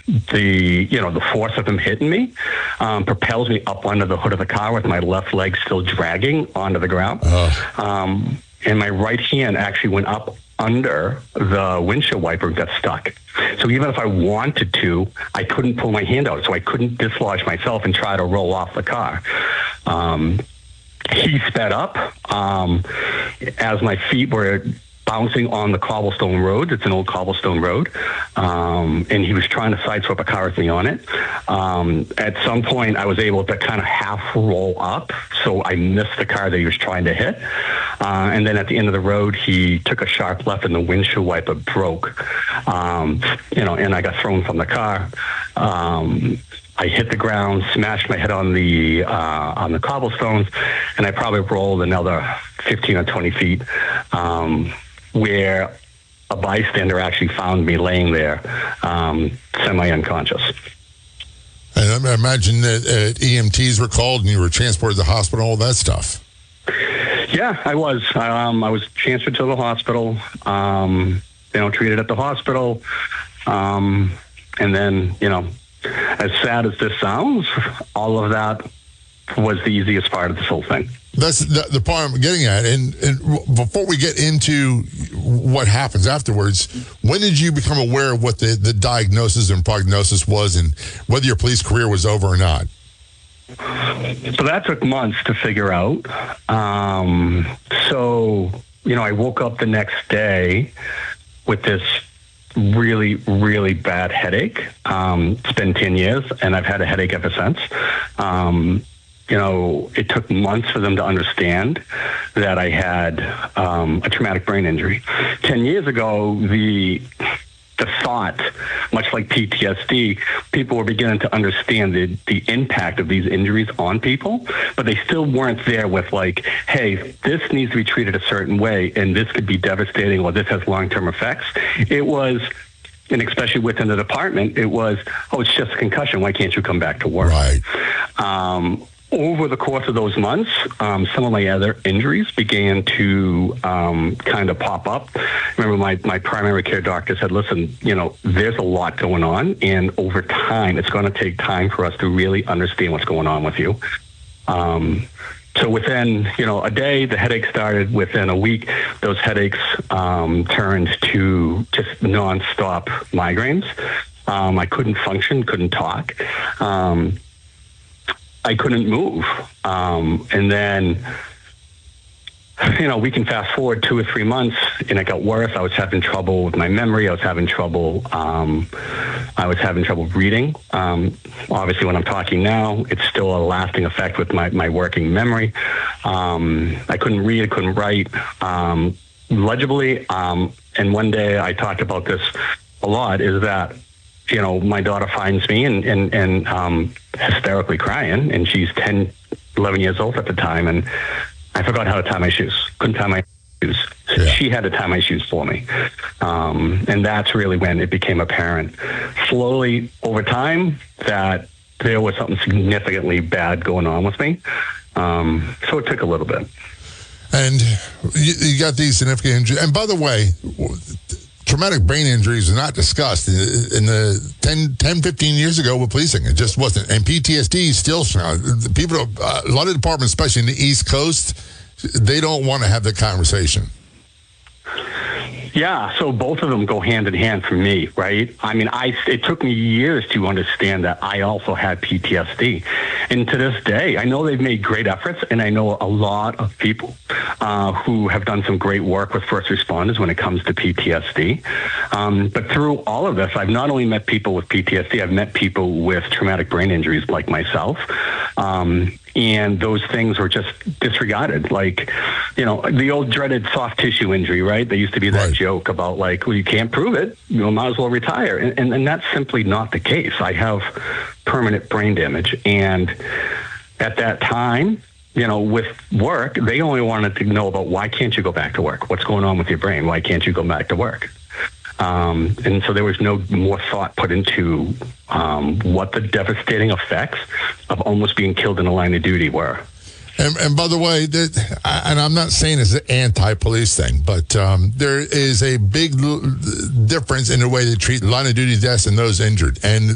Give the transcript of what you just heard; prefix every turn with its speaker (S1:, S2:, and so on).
S1: the force of him hitting me propels me up under the hood of the car with my left leg still dragging onto the ground. And my right hand actually went up under the windshield wiper and got stuck. So even if I wanted to, I couldn't pull my hand out. So I couldn't dislodge myself and try to roll off the car. He sped up as my feet were bouncing on the cobblestone road. It's an old cobblestone road. And he was trying to sideswipe a car with me on it. At some point, I was able to kind of half roll up, so I missed the car that he was trying to hit. And then at the end of the road, he took a sharp left and the windshield wiper broke. And I got thrown from the car. I hit the ground, smashed my head on the cobblestones, and I probably rolled another 15 or 20 feet, where a bystander actually found me laying there, semi-unconscious.
S2: And I imagine that EMTs were called and you were transported to the hospital, all that stuff.
S1: Yeah, I was. I was transferred to the hospital, treated at the hospital. And then, as sad as this sounds, all of that was the easiest part of this whole thing.
S2: That's the part I'm getting at. And before we get into what happens afterwards, when did you become aware of what the diagnosis and prognosis was and whether your police career was over or not?
S1: So that took months to figure out. I woke up the next day with this really, really bad headache. It's been 10 years, and I've had a headache ever since. It took months for them to understand that I had a traumatic brain injury. 10 years ago, the thought, much like PTSD, people were beginning to understand the impact of these injuries on people, but they still weren't there with like, hey, this needs to be treated a certain way, and this could be devastating, or this has long-term effects. It was, and especially within the department, it was, oh, it's just a concussion. Why can't you come back to work?
S2: Right.
S1: Over the course of those months, some of my other injuries began to kind of pop up. Remember, my primary care doctor said, listen, there's a lot going on, and over time, it's going to take time for us to really understand what's going on with you. So within, a day, the headache started. Within a week, those headaches turned to just nonstop migraines. I couldn't function, couldn't talk. I couldn't move. And then, we can fast forward 2 or 3 months, and it got worse. I was having trouble with my memory. I was having trouble reading. Obviously, when I'm talking now, it's still a lasting effect with my working memory. I couldn't read, I couldn't write legibly. And one day I talked about this a lot, is that my daughter finds me and hysterically crying, and she's 10, 11 years old at the time, and I forgot how to tie my shoes. Couldn't tie my shoes. Yeah. She had to tie my shoes for me. And that's really when it became apparent, slowly over time, that there was something significantly bad going on with me. So it took a little bit.
S2: And you got these significant injuries. And by the way, traumatic brain injuries are not discussed in the 10, 15 years ago with policing. It just wasn't. And PTSD still, people, a lot of departments, especially in the East Coast, they don't want to have the conversation.
S1: Yeah, so both of them go hand in hand for me, right? I mean, it took me years to understand that I also had PTSD. And to this day, I know they've made great efforts, and I know a lot of people who have done some great work with first responders when it comes to PTSD. But through all of this, I've not only met people with PTSD, I've met people with traumatic brain injuries like myself. And those things were just disregarded. Like, the old dreaded soft tissue injury, right? There used to be that joke about like, well, you can't prove it, might as well retire. And that's simply not the case. I have permanent brain damage. And at that time, with work, they only wanted to know about, why can't you go back to work? What's going on with your brain? Why can't you go back to work? And so there was no more thought put into what the devastating effects of almost being killed in the line of duty were.
S2: And by the way, and I'm not saying it's an anti-police thing, but there is a big difference in the way they treat line of duty deaths and those injured. And